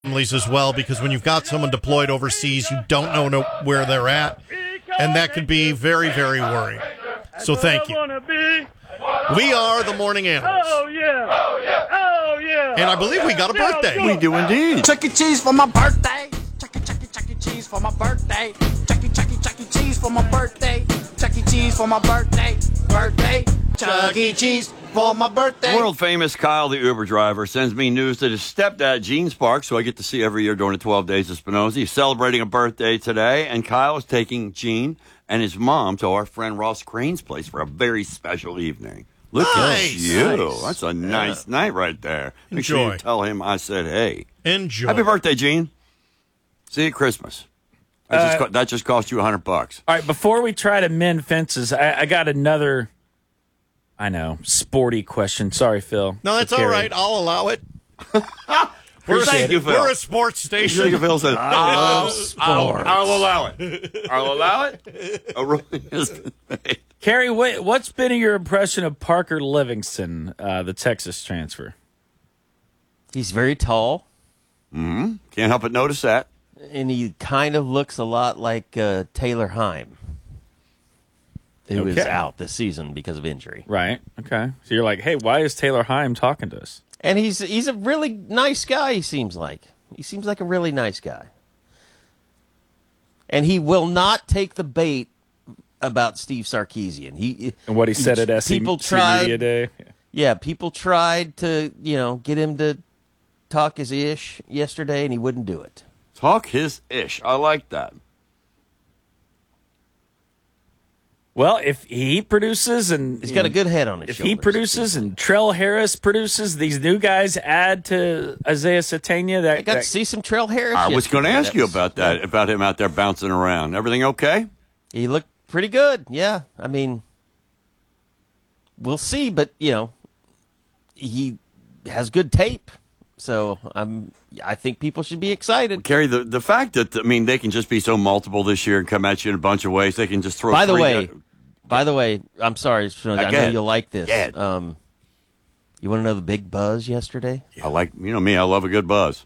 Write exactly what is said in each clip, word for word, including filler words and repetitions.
families as well, because when you've got someone deployed overseas, you don't know no, where they're at, and that could be very, very worrying. So thank you. We are the Morning Animals. Oh, yeah. Oh, yeah. Oh, yeah. And I believe we got a birthday. We do indeed. Chuck E. Cheese for my birthday. Chuck E. Chuck E. Chuck E. Cheese for my birthday. Chuck E. Chuck E. Chuck E. Cheese for my birthday. Chuck E. Cheese for my birthday. Birthday. Chuck E. Cheese for my birthday. World famous Kyle, the Uber driver, sends me news that his stepdad, Gene Sparks, who I get to see every year during the twelve days of Spinoza, he's celebrating a birthday today, and Kyle is taking Gene and his mom to our friend Ross Crane's place for a very special evening. Look Nice. at you. Nice. That's a nice Yeah. night right there. Make sure Enjoy. you tell him I said hey. Enjoy. Happy birthday, Gene. See you at Christmas. That, just, Uh, co- that just cost you a hundred bucks. All right, before we try to mend fences, I, I got another, I know, sporty question. Sorry, Phil. No, that's For all Carrie. right. I'll allow it. We're, Thank a, you, Phil. we're a sports station. Thank you, Phil said, I'll, I'll, sports. I'll allow it. I'll allow it. A ruling has been made. Carrie, what, what's been your impression of Parker Livingston, uh, the Texas transfer? He's very tall, Mm-hmm. Can't help but notice that. and he kind of looks a lot like uh, Taylor Heim, who is Okay. out this season because of injury. Right. Okay. So you're like, hey, why is Taylor Heim talking to us? And he's he's a really nice guy, he seems like. He seems like a really nice guy. And he will not take the bait about Steve Sarkisian. He And what he said at S E people C tried, Media Day. Yeah, people tried to, you know, get him to talk his ish yesterday, and he wouldn't do it. Talk his ish. I like that. Well, if he produces and He's got a good head on his if shoulders. he produces and Trell Harris produces, these new guys add to Isaiah Satania. That I got that- to see some Trell Harris. I was going to yesterday. ask you was- about that, about him out there bouncing around. Everything okay? He looked pretty good. Yeah, I mean, we'll see, but you know, he has good tape, so I'm. I think people should be excited. Carrie, the, the fact that, I mean, they can just be so multiple this year and come at you in a bunch of ways. They can just throw By the three way, guys- by the way, I'm sorry, Shinoda, I Go know ahead. you'll like this. Go ahead. Um, you want to know the big buzz yesterday? I like, you know me, I love a good buzz.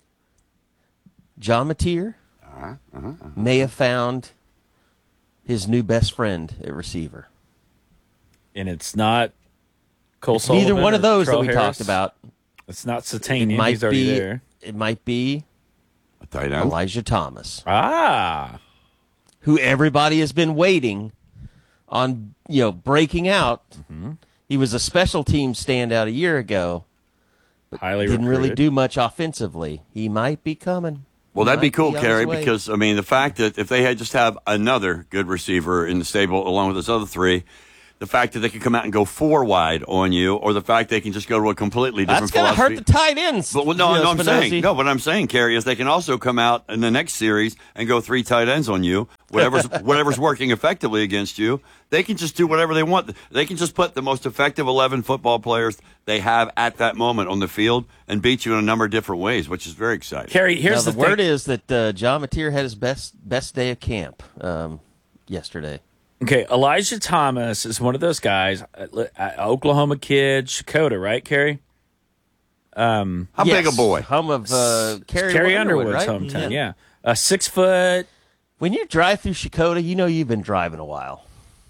John Mateer Uh-huh, uh-huh, uh-huh. may have found his new best friend at receiver. and it's not Cole Sullivan. Neither one or of those that Trell we Harris. talked about. It's not It Satania. might He's already be. there. It might be A tight end. Elijah Thomas, Ah, who everybody has been waiting on, you know, breaking out. Mm-hmm. He was a special team standout a year ago. highly Didn't really recruited. do much offensively. He might be coming. Well, that'd be Might cool, on his Carrie, way. because, I mean, the fact that if they had just have another good receiver in the stable along with those other three, the fact that they can come out and go four wide on you, or the fact they can just go to a completely different That's going to philosophy. hurt the tight ends. But well, no, you know, no, I'm Spinozzi. saying no. What I'm saying, Carrie, is they can also come out in the next series and go three tight ends on you. Whatever's whatever's working effectively against you, they can just do whatever they want. They can just put the most effective eleven football players they have at that moment on the field and beat you in a number of different ways, which is very exciting. Carrie, here's Now, the, the, word thing. is that uh, John Mateer had his best best day of camp um, yesterday. Okay, Elijah Thomas is one of those guys, uh, uh, Oklahoma kid, Shakota, right, Carrie? Um, How Yes, big a boy? Home of uh, Carrie, Carrie Underwood, Underwood's right? hometown, yeah. Uh, six foot. When you drive through Shakota, you know you've been driving a while.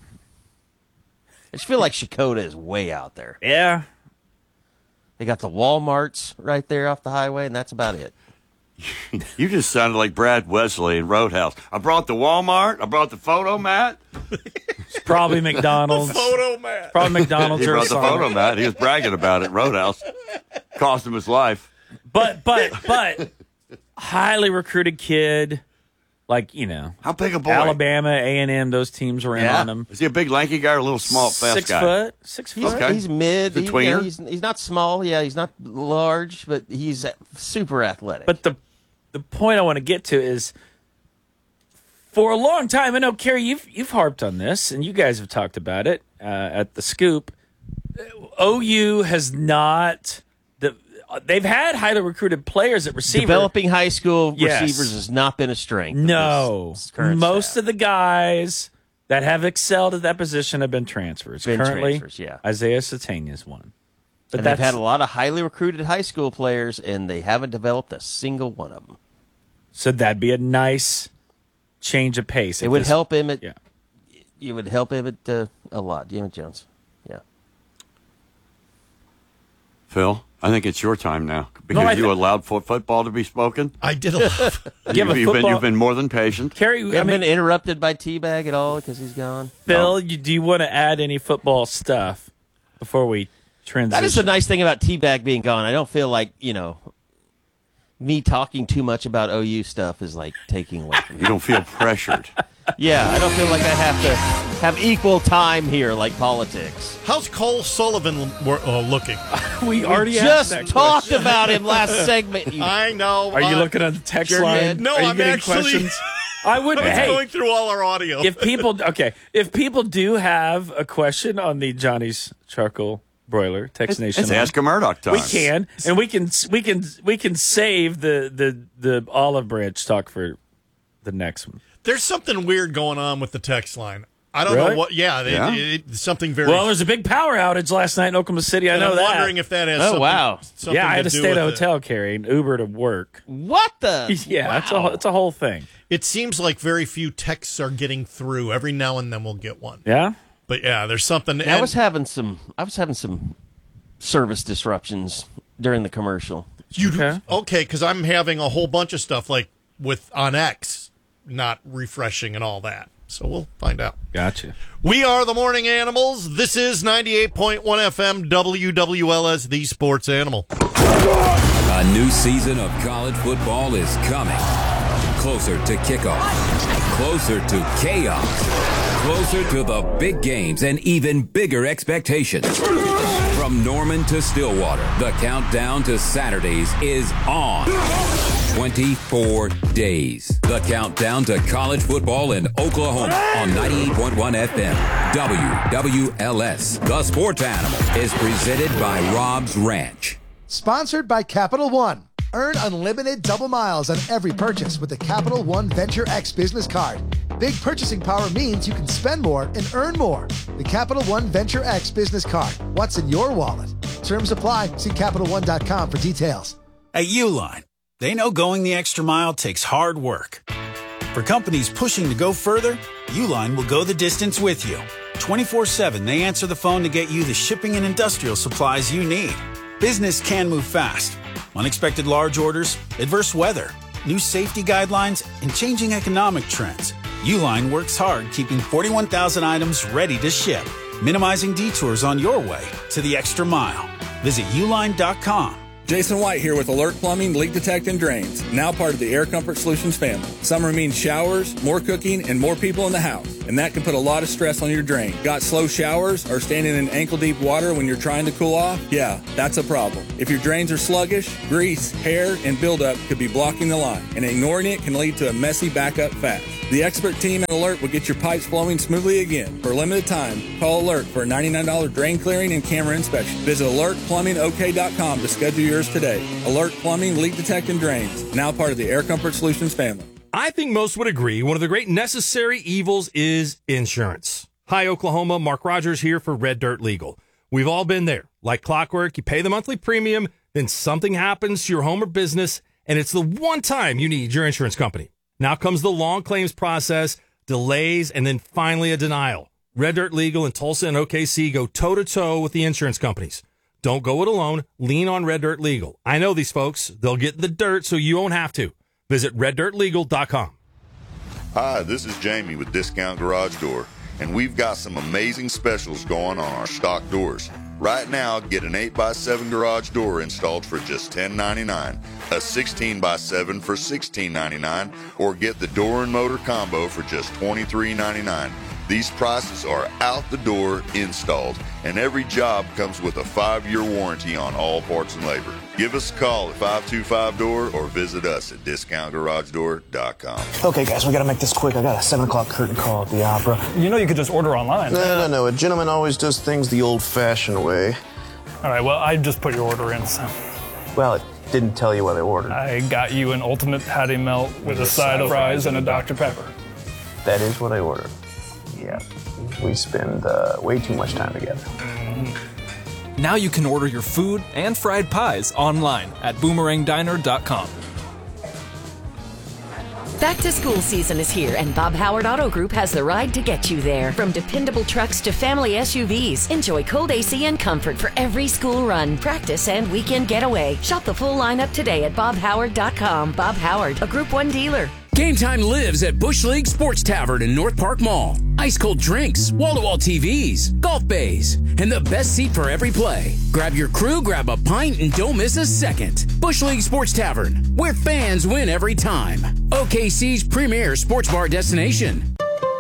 I just feel like Shakota is way out there. Yeah. They got the Walmarts right there off the highway, and that's about it. You just sounded like Brad Wesley in Roadhouse. I brought the Walmart. I brought the photo mat. It's probably McDonald's. Photo man. Probably McDonald's He or a brought the Sonic. photo mat. He was bragging about it in Roadhouse. Cost him his life. But, but, but, highly recruited kid. Like, you know, How big a boy? Alabama, A and M, those teams were in Yeah. on him. Is he a big lanky guy or a little small fast Six guy? foot. Six He's, foot. Okay. he's mid. He's a He- you know, tweener? he's, he's not small. Yeah, he's not large, but he's super athletic. But the the point I want to get to is, for a long time, I know, Carrie, you've you've harped on this, and you guys have talked about it uh, at the Scoop. O U has not the they've had highly recruited players at receiver. developing high school Yes. receivers has not been a strength. of No, this current most staff. of the guys that have excelled at that position have been transfers. Been Currently, transfers, yeah. Isaiah Satania is one. But and they've that's- had a lot of highly recruited high school players, and they haven't developed a single one of them. So that'd be a nice change of pace. It if would this- help him at. Yeah. It would help him at uh, a lot. Emmett Jones. Yeah. Phil, I think it's your time now because No, I you th- allowed for football to be spoken. I did a lot. Give a you've, been, football- you've been more than patient. Kerry, You I haven't mean, been interrupted by Teabag at all because he's gone. Phil, you, do you want to add any football stuff before we transition? That is the nice thing about Teabag being gone. I don't feel like, you know, me talking too much about O U stuff is like taking away from You me. don't feel pressured. Yeah, I don't feel like I have to have equal time here like politics. How's Cole Sullivan uh, looking? we already Just asked that talked question. about him last segment. You I know. Are you uh, looking at the text Jerkhead. line? No, Are you I'm getting actually- questions? I would. I was Hey, going through all our audio. if people okay, if people do have a question on the Johnny's Charcoal Broiler Text Nation, It's line, Ask a Murdoch time. we can, and we can, we can, we can save the the the olive branch talk for the next one. There's something weird going on with the text line. I don't Really? know what. Yeah, it, Yeah? It, it, something very. Well, there's a big power outage last night in Oklahoma City. I and know I'm that. wondering if that has. Oh, something, wow. something yeah, I had to to do stay at a with it. hotel, Carrie, and Uber to work. What the? Yeah, it's a it's a whole thing. It seems like very few texts are getting through. Every now and then we'll get one. Yeah. But yeah, there's something. I and- was having some. I was having some service disruptions during the commercial. You Okay. okay? Because I'm having a whole bunch of stuff like with on X not refreshing and all that. So we'll find out. Gotcha. We are the Morning Animals. This is ninety-eight point one F M W W L S, the Sports Animal. A new season of college football is coming. Closer to kickoff. Closer to chaos. Closer to the big games and even bigger expectations. From Norman to Stillwater, the countdown to Saturdays is on. twenty-four days. The countdown to college football in Oklahoma on ninety-eight point one F M. W W L S. The Sports Animal is presented by Rob's Ranch. Sponsored by Capital One. Earn unlimited double miles on every purchase with the Capital One Venture X business card. Big purchasing power means you can spend more and earn more. The Capital One Venture X business card. What's in your wallet? Terms apply. See Capital One dot com for details. At Uline, they know going the extra mile takes hard work. For companies pushing to go further, Uline will go the distance with you. twenty-four seven, they answer the phone to get you the shipping and industrial supplies you need. Business can move fast. Unexpected large orders, adverse weather, new safety guidelines, and changing economic trends. Uline works hard keeping forty-one thousand items ready to ship, minimizing detours on your way to the extra mile. Visit uline dot com. Jason White here with Alert Plumbing, Leak Detect and Drains, now part of the Air Comfort Solutions family. Summer means showers, more cooking, and more people in the house, and that can put a lot of stress on your drain. Got slow showers or standing in ankle-deep water when you're trying to cool off? Yeah, that's a problem. If your drains are sluggish, grease, hair, and buildup could be blocking the line, and ignoring it can lead to a messy backup fast. The expert team at Alert will get your pipes flowing smoothly again. For a limited time, call Alert for a ninety-nine dollars drain clearing and camera inspection. Visit alert plumbing o k dot com to schedule yours today. Alert Plumbing, Leak Detect and Drains, now part of the Air Comfort Solutions family. I think most would agree one of the great necessary evils is insurance. Hi, Oklahoma. Mark Rogers here for Red Dirt Legal. We've all been there. Like clockwork, you pay the monthly premium, then something happens to your home or business, and it's the one time you need your insurance company. Now comes the long claims process, delays, and then finally a denial. Red Dirt Legal in Tulsa and O K C go toe-to-toe with the insurance companies. Don't go it alone. Lean on Red Dirt Legal. I know these folks. They'll get the dirt so you won't have to. Visit red dirt legal dot com. Hi, this is Jamie with Discount Garage Door, and we've got some amazing specials going on our stock doors. Right now, get an eight by seven garage door installed for just ten ninety-nine, a sixteen by seven for sixteen ninety-nine, or get the door and motor combo for just twenty-three ninety-nine. These prices are out the door installed, and every job comes with a five-year warranty on all parts and labor. Give us a call at five two five door or visit us at discount garage door dot com. Okay, guys, we gotta make this quick. I got a seven o'clock curtain call at the opera. You know you could just order online. No, no, no. A gentleman always does things the old-fashioned way. All right, well, I just put your order in, so. Well, it didn't tell you what I ordered. I got you an ultimate patty melt with a side of fries and a Doctor Pepper. That is what I ordered. Yeah, we spend uh, way too much time together. Mm-hmm. Now you can order your food and fried pies online at boomerang diner dot com. Back to school season is here, and Bob Howard Auto Group has the ride to get you there. From dependable trucks to family S U Vs, enjoy cold A C and comfort for every school run, practice, and weekend getaway. Shop the full lineup today at bob howard dot com. Bob Howard, a Group one dealer. Game time lives at Bush League Sports Tavern in North Park Mall. Ice cold drinks, wall-to-wall T Vs, golf bays, and the best seat for every play. Grab your crew, grab a pint, and don't miss a second. Bush League Sports Tavern, where fans win every time. O K C's premier sports bar destination.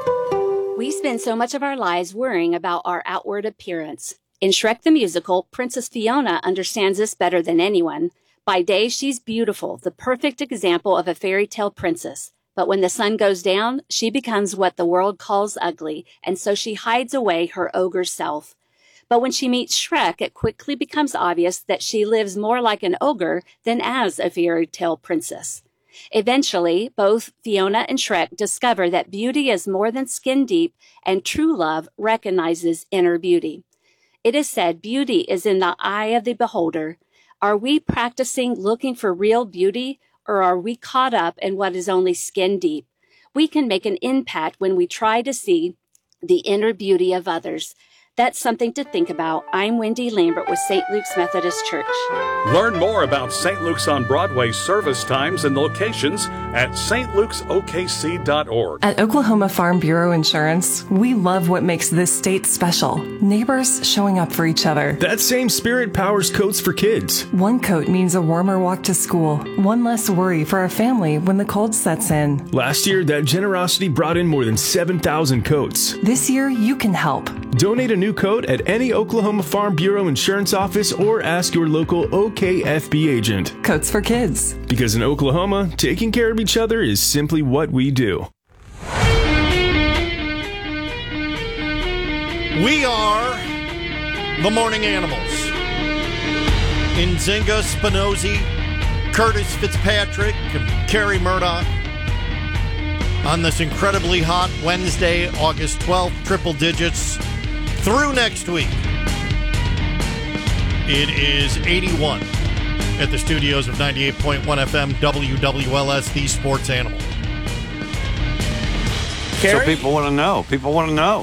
We spend so much of our lives worrying about our outward appearance. In Shrek the Musical, Princess Fiona understands this better than anyone. By day, she's beautiful, the perfect example of a fairy tale princess. But when the sun goes down, she becomes what the world calls ugly, and so she hides away her ogre self. But when she meets Shrek, it quickly becomes obvious that she lives more like an ogre than as a fairy tale princess. Eventually, both Fiona and Shrek discover that beauty is more than skin deep, and true love recognizes inner beauty. It is said beauty is in the eye of the beholder. Are we practicing looking for real beauty, or are we caught up in what is only skin deep? We can make an impact when we try to see the inner beauty of others. That's something to think about. I'm Wendy Lambert with Saint Luke's Methodist Church. Learn more about Saint Luke's on Broadway service times and locations at s t lukes o k c dot org. At Oklahoma Farm Bureau Insurance, we love what makes this state special. Neighbors showing up for each other. That same spirit powers coats for kids. One coat means a warmer walk to school, one less worry for our family when the cold sets in. Last year, that generosity brought in more than seven thousand coats. This year, you can help. Donate a new coat at any Oklahoma Farm Bureau Insurance office or ask your local O K F B agent. Coats for kids. Because in Oklahoma, taking care of each other is simply what we do. We are the Morning Animals. Nzinga Spinozzi, Curtis Fitzpatrick, and Carrie Murdoch. On this incredibly hot Wednesday, August twelfth, triple digits through next week. It is eighty-one at the studios of ninety-eight point one F M W W L S, the Sports Animal. Carrie? So people want to know. People want to know.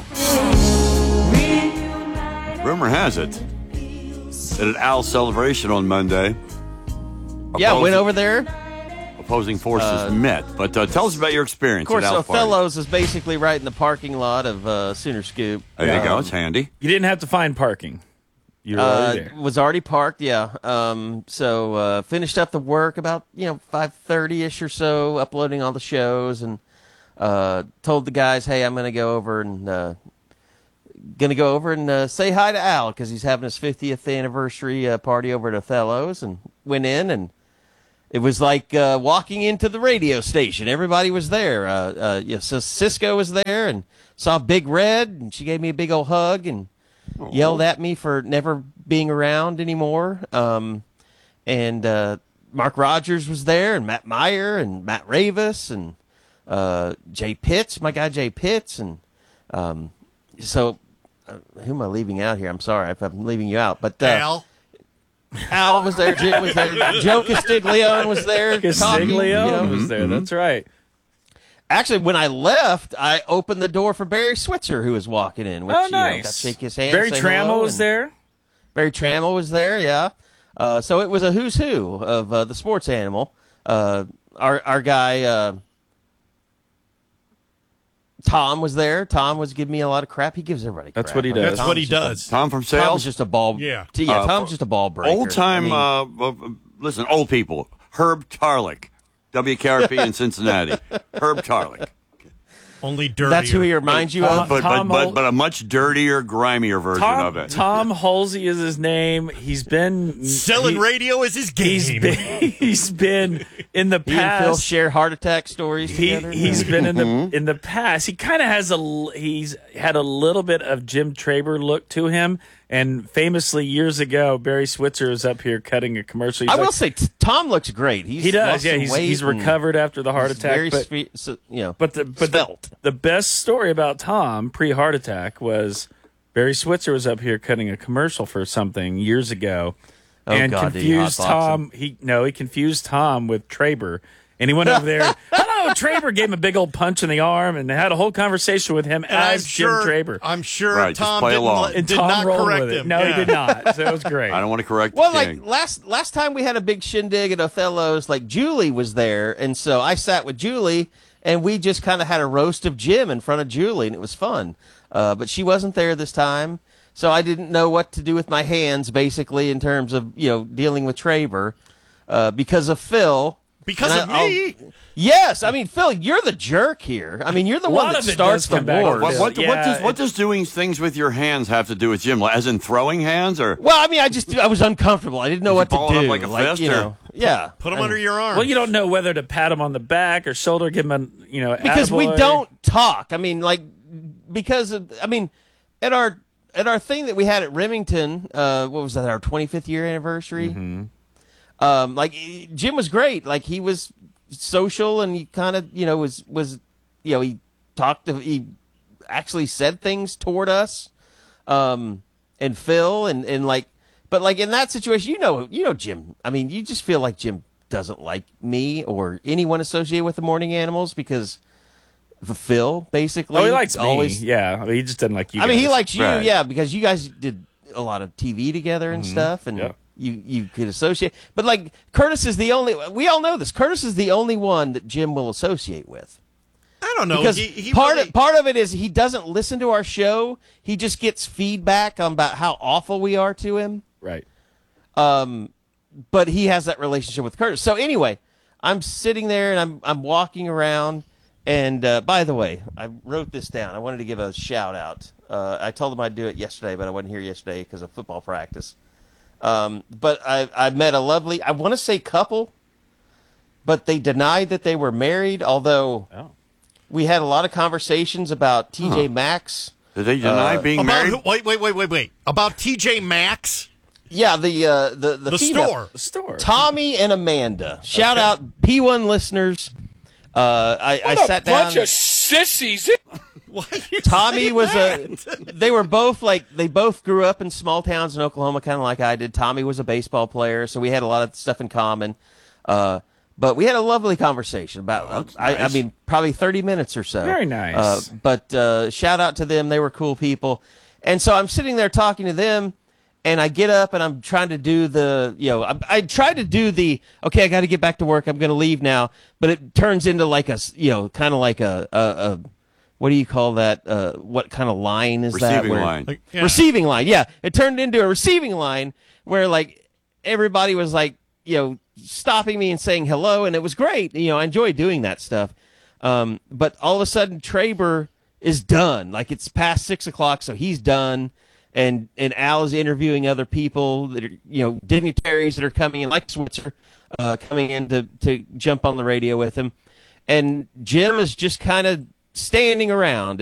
Rumor has it that at Al's celebration on Monday, yeah, went over there. Opposing forces uh, met. But uh, tell us about your experience. Of course, at Al's Othello's is basically right in the parking lot of uh, Sooner Scoop. There you um, go. It's handy. You didn't have to find parking. You were uh, already there. Was already parked, yeah. Um, so uh, finished up the work about, you know, five thirty-ish or so, uploading all the shows, and uh, told the guys, hey, I'm going to go over and uh, going to go over and uh, say hi to Al because he's having his fiftieth anniversary uh, party over at Othello's, and went in, and it was like uh, walking into the radio station. Everybody was there. Uh, uh, yeah, so Cisco was there, and saw Big Red, and she gave me a big old hug and Aww. Yelled at me for never being around anymore. Um, and uh, Mark Rogers was there, and Matt Meyer, and Matt Ravis, and uh, Jay Pitts, my guy Jay Pitts, and um, so uh, who am I leaving out here? I'm sorry if I'm leaving you out, but uh, Al. Al was there. Jim was there. Joe Castiglione was there. Castiglione talking, you know. was there. Mm-hmm. That's right. Actually, when I left, I opened the door for Barry Switzer, who was walking in. Which, oh, nice. You know, got to shake his hand. Barry say Trammell hello, was there. Barry Trammell was there, yeah. Uh, so it was a who's who of uh, the sports animal. Uh, our our guy uh, Tom was there. Tom was giving me a lot of crap. He gives everybody crap. That's what he does. That's Tom's what he does. A, Tom from sales? Tom's just a ball. Yeah. Yeah, Uh, Tom's just a ball breaker. Old time, I mean, uh, uh, listen, old people. Herb Tarlick, W K R P in Cincinnati. Herb Tarlick. Only dirtier. that's who he reminds you Tom- of? But, but, Tom but, Hol- but a much dirtier, grimier version Tom, of it. Tom Halsey is his name. He's been Selling he- radio is his game. He's been, he's been in the He and Phil past. share heart attack stories He together. he's been in the Mm-hmm. in the past. He kind of has a l- he's had a little bit of Jim Traber look to him. And famously, years ago, Barry Switzer was up here cutting a commercial. He's I like, will say, t- Tom looks great. He's he does. lost Yeah, some he's weight he's and recovered after the heart he's attack. Very, but, spe- so, you know, but the but the, svelte. the best story about Tom pre heart attack was Barry Switzer was up here cutting a commercial for something years ago, Oh, and God, did he confused hotbox Tom. He no, he confused Tom with Traber, and he went over there. Hello, Traber gave him a big old punch in the arm, and had a whole conversation with him And as I'm Jim sure, Traber. I'm sure Right, just Tom play didn't, along. let- And did Tom not rolled correct with it. him. No, Yeah. he did not. So it was great. I don't want to correct Well, the like king. last last time we had a big shindig at Othello's, like Julie was there, and so I sat with Julie, and we just kind of had a roast of Jim in front of Julie, and it was fun. Uh, but she wasn't there this time, so I didn't know what to do with my hands, basically, in terms of you know dealing with Traber uh, because of Phil. Because And of I- me? I'll- Yes, I mean Phil, you're the jerk here. I mean, you're the A one lot that of it starts does the come back to wars. What, Phil. what, Yeah, what does what it- does doing things with your hands have to do with Jim? As in throwing hands, or Well, I mean, I just I was uncomfortable. I didn't know Did you what to ball it up do. like a fist, you or- know, yeah. Put him I- under your arm. Well, you don't know whether to pat him on the back or shoulder, give him a you know because we attaboy. don't talk. I mean, like because of, I mean, at our at our thing that we had at Remington, uh, what was that? Our twenty-fifth year anniversary. Mm-hmm. Um, like Jim was great. Like he was social and he kind of you know was was you know he talked to he actually said things toward us, um, and Phil and and like but like in that situation, you know you know Jim. I mean, you just feel like Jim doesn't like me or anyone associated with the Morning Animals because of Phil, basically. Oh, he likes me. Always, Yeah, I mean, he just doesn't like you. I mean, he guys. likes you, Right. yeah, because you guys did a lot of T V together and stuff, and Yeah. you you could associate. But like Curtis is the only. We all know this. Curtis is the only one that Jim will associate with. I don't know. Because He- he part really- of part of it is he doesn't listen to our show. He just gets feedback on about how awful we are to him. right. Um, but he has that relationship with Curtis. So anyway, I'm sitting there and I'm I'm walking around. And uh, by the way, I wrote this down. I wanted to give a shout out. Uh, I told them I'd do it yesterday, but I wasn't here yesterday because of football practice. Um, but I, I met a lovely, I want to say couple, but they denied that they were married, although Oh. we had a lot of conversations about T J Maxx. did they deny Uh, being About married? who, wait, wait, wait, wait, wait. About T J Maxx? Yeah, the uh, the the, The female- store. The store. Tommy and Amanda. Shout out P one listeners. Uh, I, I sat down. sissies. Tommy was a. They were both like they both grew up in small towns in Oklahoma, kind of like I did. Tommy was a baseball player, so we had a lot of stuff in common. Uh, but we had a lovely conversation about. Oh, that's I, I nice. mean, probably thirty minutes or so. Very nice. Uh, but uh, shout out to them; they were cool people. And so I'm sitting there talking to them. And I get up and I'm trying to do the, you know, I, I tried to do the, okay, I got to get back to work. I'm going to leave now. But it turns into like a, s- you know, kind of like a, a, a, what do you call that? Uh, what kind of line is that? Receiving Where- line. Like, yeah. Receiving line. Yeah. It turned into a receiving line where like everybody was like, you know, stopping me and saying hello. And it was great. You know, I enjoy doing that stuff. Um, but all of a sudden Traber is done. Like it's past six o'clock. So he's done. And and Al is interviewing other people that are, you know, dignitaries that are coming in, like Switzer, uh, coming in to, to jump on the radio with him. And Jim is just kind of standing around.